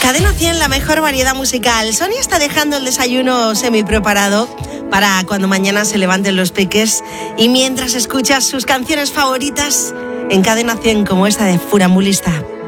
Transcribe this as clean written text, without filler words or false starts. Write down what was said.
Cadena 100, la mejor variedad musical. Sonia está dejando el desayuno semi preparado para cuando mañana se levanten los peques y mientras escuchas sus canciones favoritas en Cadena 100 como esta de Funambulista.